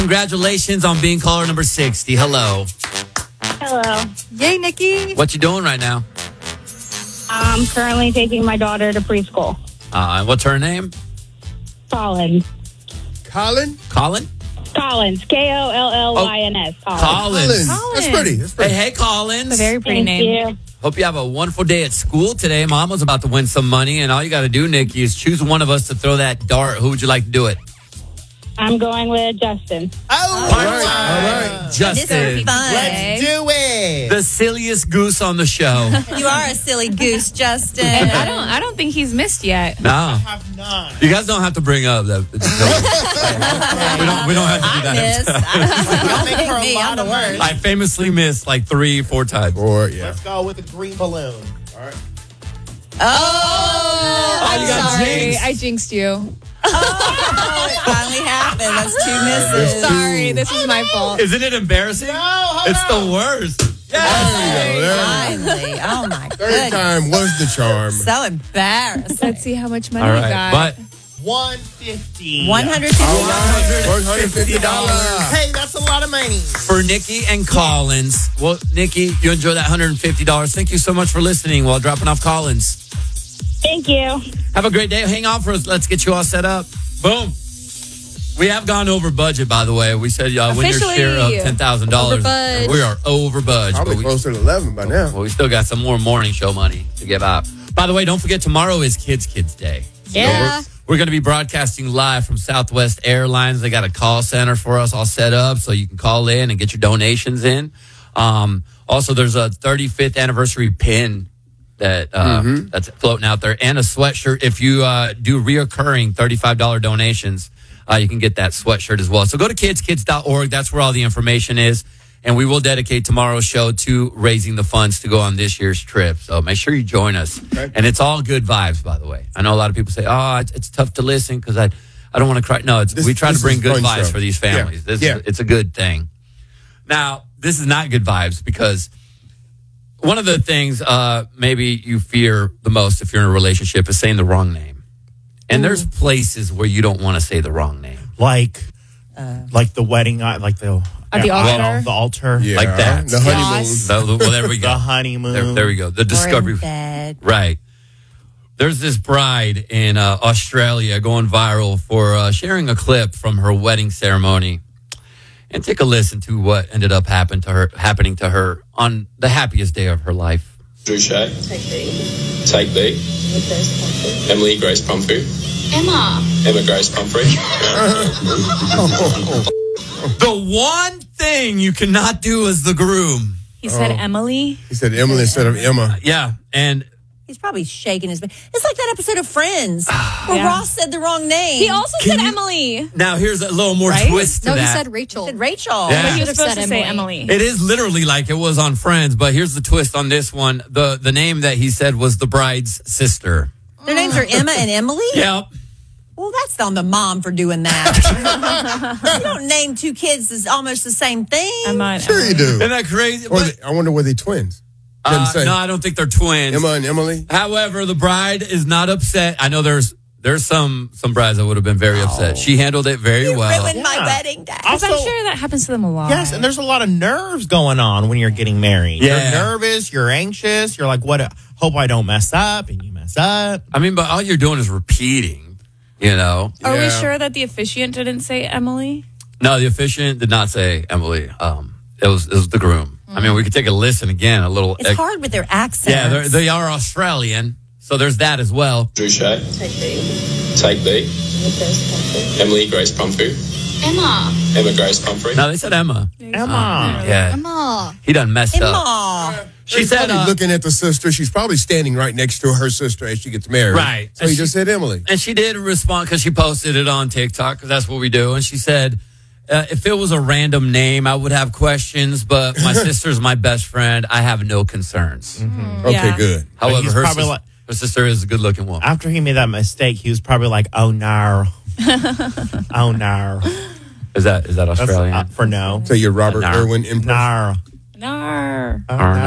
Congratulations on being caller number 60. Hello. Hello. Yay, Nikki. What you doing right now? I'm currently taking my daughter to preschool. What's her name? Collins. Colin? Colin? Collins. Kolllyns. Collins. That's pretty. Hey, Collins. A very pretty Thank name. you. Hope you have a wonderful day at school today. Mama's about to win some money, and all you got to do, Nikki, is choose one of us to throw that dart. Who would you like to do it? I'm going with Justin. All right. Justin. Let's do it. The silliest goose on the show. You are a silly goose, Justin. And I don't think he's missed yet. No. Have not. You guys don't have to bring up that. we don't have to do I that. miss. Y'all make her a Me, lot I'm the of money. worst. I famously missed like 3-4 times. Let's go with a green balloon. All right. Oh, you got sorry. jinxed. I jinxed you. Oh, it finally happened. That's 2 misses. Sorry, this is my fault. Isn't it embarrassing? It's the worst. Finally. Oh, my Third goodness. time was the charm. So embarrassing. Let's see how much money All we right, got. but $150. 150. $150. Hey, that's a lot of money. for Nikki and Collins, well, Nikki, you enjoy that $150. Thank you so much for listening while dropping off Collins. Thank you. Have a great day. Hang on for us. Let's get you all set up. Boom. We have gone over budget, by the way. We said win your Officially share of $10,000. over budget. We are over budget. Probably closer to 11 by now. Well, we still got some more morning show money to give out. By the way, don't forget tomorrow is Kids Day. Yeah. We're going to be broadcasting live from Southwest Airlines. They got a call center for us all set up so you can call in and get your donations in. Also, there's a 35th anniversary pin that's floating out there and a sweatshirt. If you do reoccurring $35 donations, you can get that sweatshirt as well. So go to kidskids.org. That's where all the information is. And we will dedicate tomorrow's show to raising the funds to go on this year's trip. So make sure you join us. Okay. And it's all good vibes, by the way. I know a lot of people say, it's tough to listen because I don't want to cry. No, we try to bring is good fun vibes show. for these families. Yeah. It's a good thing. Now, this is not good vibes because one of the things maybe you fear the most if you're in a relationship is saying the wrong name. And there's places where you don't want to say the wrong name. Like the wedding, like the At the altar? the altar, Yeah. Like that. The honeymoon. Yes. Well, there we the go. honeymoon. There we go. The Or discovery. in bed. Right. There's this bride in Australia going viral for sharing a clip from her wedding ceremony. And take a listen to what ended up happening to her on the happiest day of her life. Drew Shea. Take B. Emily Grace Pumphrey. Emma Grace Pumphrey. The one thing you cannot do as the groom. He said Emily. He said Emily instead of Emma. Yeah. And He's probably shaking his head. It's like that episode of Friends where Yeah. Ross said the wrong name. He also said Emily. now here's a little more Right? twist to No, he that. said Rachel. said Rachel. Yeah. But he was Should've supposed said to say Emily. Emily. It is literally like it was on Friends, but here's the twist on this one. The name that he said was the bride's sister. Their names are Emma and Emily? Yep. Well, that's on the mom for doing that. You don't name 2 kids as almost the same thing. Emma and Sure you do. Isn't that crazy? I wonder were they twins? Didn't say. No, I don't think they're twins. Emma and Emily? However, the bride is not upset. I know there's some brides that would have been very upset. She handled it very You well. ruined my Yeah. wedding day. Because I'm Also- sure that happens to them a lot. Yes, and there's a lot of nerves going on when you're getting married. Yeah. You're nervous, you're anxious, you're like, what? Hope I don't mess up, and you mess up. I mean, but all you're doing is repeating, you know? Are we Yeah. sure that the officiant didn't say Emily? No, the officiant did not say Emily. It was the groom. I mean, we could take a listen again, a little. It's hard with their accents. Yeah, they are Australian, so there's that as well. Drew Shea. Take B. Emily Grace Pumphrey. Emma Grace Pumphrey. No, they said Emma. Emma. Yeah, Emma. he done messed up. Emma. She said, Probably looking at the sister. She's probably standing right next to her sister as she gets married. Right. So he just said Emily. and she did respond because she posted it on TikTok because that's what we do. And she said, if it was a random name, I would have questions, but my sister's my best friend. I have no concerns. Okay, Yeah. good. However, he's her, probably like- her sister is a good looking woman. After he made that mistake, he was probably like, oh, no. Oh, no. Is that That's Australian? for no. So you're Robert No. Irwin impression. No. Nar. Oh, Or no.